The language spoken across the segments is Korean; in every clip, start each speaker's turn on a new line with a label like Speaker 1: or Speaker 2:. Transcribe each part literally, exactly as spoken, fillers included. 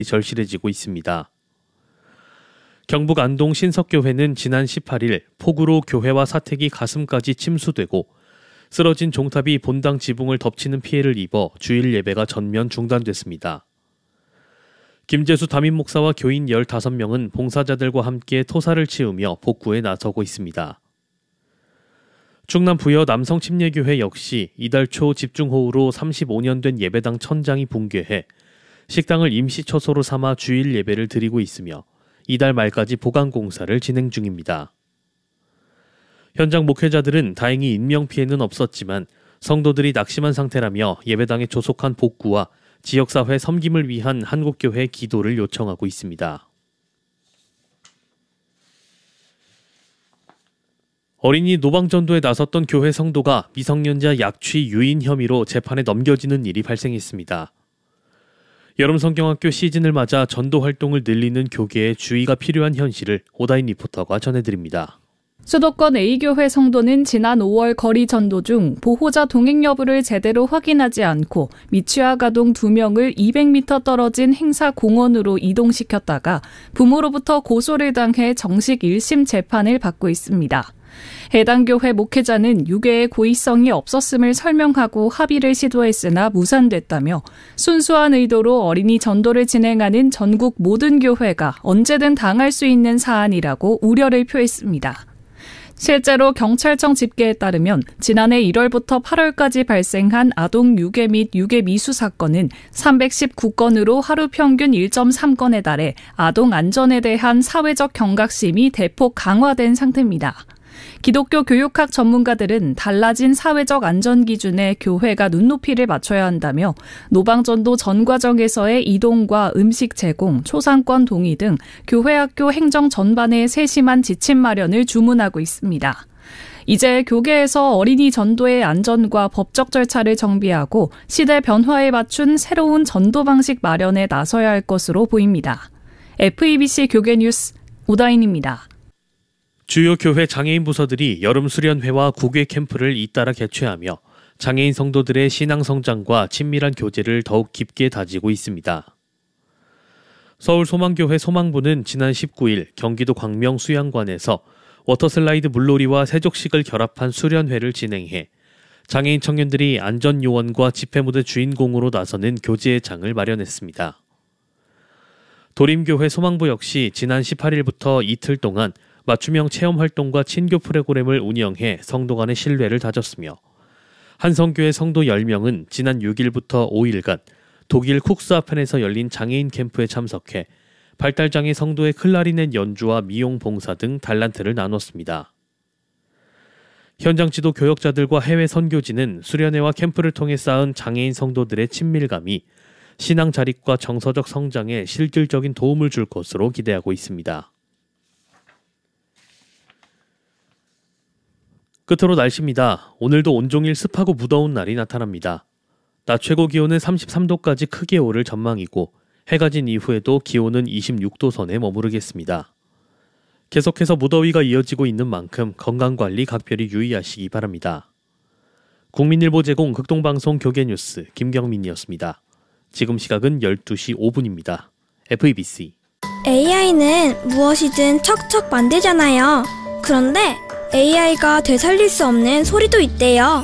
Speaker 1: 절실해지고 있습니다. 경북 안동 신석교회는 지난 십팔 일 폭우로 교회와 사택이 가슴까지 침수되고 쓰러진 종탑이 본당 지붕을 덮치는 피해를 입어 주일 예배가 전면 중단됐습니다. 김재수 담임 목사와 교인 열다섯 명은 봉사자들과 함께 토사를 치우며 복구에 나서고 있습니다. 충남 부여 남성침례교회 역시 이달 초 집중호우로 삼십오 년 된 예배당 천장이 붕괴해 식당을 임시 처소로 삼아 주일 예배를 드리고 있으며 이달 말까지 보강 공사를 진행 중입니다. 현장 목회자들은 다행히 인명피해는 없었지만 성도들이 낙심한 상태라며 예배당에 조속한 복구와 지역사회 섬김을 위한 한국교회 기도를 요청하고 있습니다. 어린이 노방전도에 나섰던 교회 성도가 미성년자 약취 유인 혐의로 재판에 넘겨지는 일이 발생했습니다. 여름 성경학교 시즌을 맞아 전도 활동을 늘리는 교계에 주의가 필요한 현실을 오다인 리포터가 전해드립니다.
Speaker 2: 수도권 A교회 성도는 지난 오월 거리 전도 중 보호자 동행 여부를 제대로 확인하지 않고 미취학 아동 두 명을 이백 미터 떨어진 행사 공원으로 이동시켰다가 부모로부터 고소를 당해 정식 일 심 재판을 받고 있습니다. 해당 교회 목회자는 유괴의 고의성이 없었음을 설명하고 합의를 시도했으나 무산됐다며 순수한 의도로 어린이 전도를 진행하는 전국 모든 교회가 언제든 당할 수 있는 사안이라고 우려를 표했습니다. 실제로 경찰청 집계에 따르면 지난해 일월부터 팔월까지 발생한 아동 유괴 및 유괴 미수 사건은 삼백십구 건으로 하루 평균 일 점 삼 건에 달해 아동 안전에 대한 사회적 경각심이 대폭 강화된 상태입니다. 기독교 교육학 전문가들은 달라진 사회적 안전 기준에 교회가 눈높이를 맞춰야 한다며 노방전도 전 과정에서의 이동과 음식 제공, 초상권 동의 등 교회 학교 행정 전반에 세심한 지침 마련을 주문하고 있습니다. 이제 교계에서 어린이 전도의 안전과 법적 절차를 정비하고 시대 변화에 맞춘 새로운 전도 방식 마련에 나서야 할 것으로 보입니다. 에프이비씨 교계뉴스 오다인입니다.
Speaker 1: 주요 교회 장애인 부서들이 여름 수련회와 국외 캠프를 잇따라 개최하며 장애인 성도들의 신앙 성장과 친밀한 교제를 더욱 깊게 다지고 있습니다. 서울 소망교회 소망부는 지난 십구 일 경기도 광명 수양관에서 워터슬라이드 물놀이와 세족식을 결합한 수련회를 진행해 장애인 청년들이 안전요원과 집회무대 주인공으로 나서는 교제의 장을 마련했습니다. 도림교회 소망부 역시 지난 십팔 일부터 이틀 동안 맞춤형 체험활동과 친교 프로그램을 운영해 성도 간의 신뢰를 다졌으며 한성교회 성도 열 명은 지난 육 일부터 오 일간 독일 쿡스하펜에서 열린 장애인 캠프에 참석해 발달장애 성도의 클라리넷 연주와 미용 봉사 등 달란트를 나눴습니다. 현장 지도 교역자들과 해외 선교지는 수련회와 캠프를 통해 쌓은 장애인 성도들의 친밀감이 신앙 자립과 정서적 성장에 실질적인 도움을 줄 것으로 기대하고 있습니다. 끝으로 날씨입니다. 오늘도 온종일 습하고 무더운 날이 나타납니다. 낮 최고 기온은 삼십삼 도까지 크게 오를 전망이고 해가 진 이후에도 기온은 이십육 도 선에 머무르겠습니다. 계속해서 무더위가 이어지고 있는 만큼 건강관리 각별히 유의하시기 바랍니다. 국민일보 제공 극동방송 교계뉴스 김경민이었습니다. 지금 시각은 열두 시 오 분입니다. 에프이비씨
Speaker 3: 에이아이는 무엇이든 척척 만들잖아요. 그런데 에이아이가 되살릴 수 없는 소리도 있대요.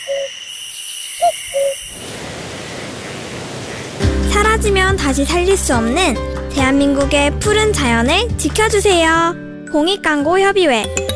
Speaker 3: 사라지면 다시 살릴 수 없는 대한민국의 푸른 자연을 지켜주세요. 공익광고협의회